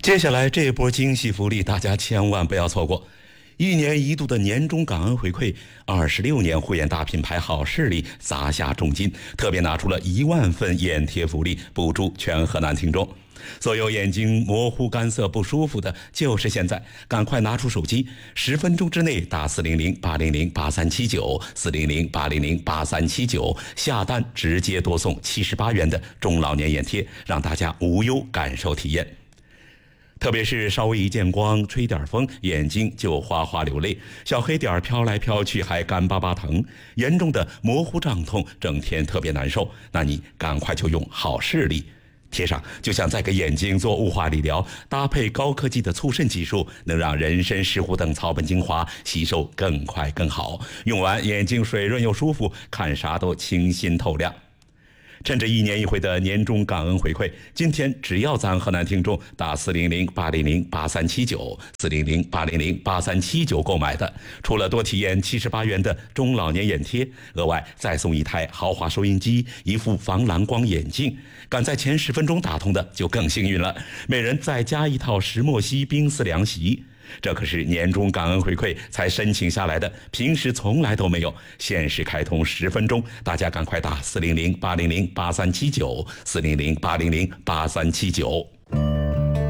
接下来这波惊喜福利，大家千万不要错过。一年一度的年终感恩回馈，26年会员大品牌好视力砸下重金，特别拿出了1万份眼贴福利，补助全河南听众。所有眼睛模糊、干涩、不舒服的，就是现在，赶快拿出手机，10分钟之内打400-800-8379，400-800-8379，下单直接多送78元的中老年眼贴，让大家无忧感受体验。特别是稍微一见光，吹点风，眼睛就哗哗流泪，小黑点飘来飘去还干巴巴疼，严重的模糊胀痛，整天特别难受，那你赶快就用好视力贴上，就像在给眼睛做雾化理疗，搭配高科技的促渗技术，能让人参、石斛等草本精华吸收更快更好，用完眼睛水润又舒服，看啥都清新透亮。趁着1年1回的年终感恩回馈，今天只要咱河南听众打400-800-8379，400-800-8379购买的，除了多体验78元的中老年眼贴，额外再送1台豪华收音机、1副防蓝光眼镜。赶在前10分钟打通的就更幸运了，每人再加1套石墨烯冰丝凉席。这可是年终感恩回馈才申请下来的，平时从来都没有。限时开通10分钟，大家赶快打400-800-8379，400-800-8379。